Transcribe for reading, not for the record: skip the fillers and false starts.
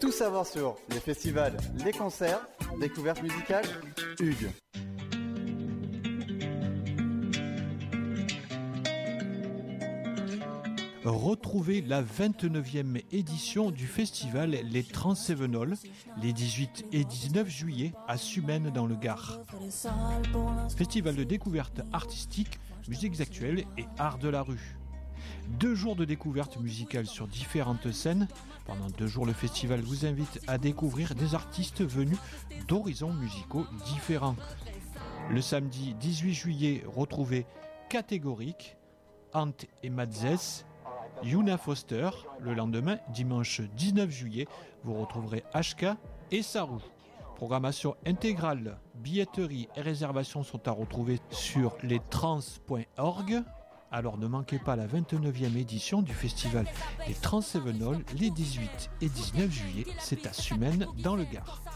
Tout savoir sur les festivals, les concerts, découvertes musicales, Hugues. Retrouvez la 29e édition du festival Les Transcévenols les 18 et 19 juillet à Sumène dans le Gard. Festival de découverte artistique, musiques actuelles et art de la rue. 2 jours de découverte musicale sur différentes scènes. Pendant 2 jours, le festival vous invite à découvrir des artistes venus d'horizons musicaux différents. Le samedi 18 juillet, retrouvez Catégorique, Ant et Madzes, Yuna Foster. Le lendemain, dimanche 19 juillet, vous retrouverez HK et Sarou. Programmation intégrale, billetterie et réservations sont à retrouver sur lestrans.org. Alors ne manquez pas la 29e édition du festival des Transcévenols les 18 et 19 juillet. C'est à Sumène dans le Gard.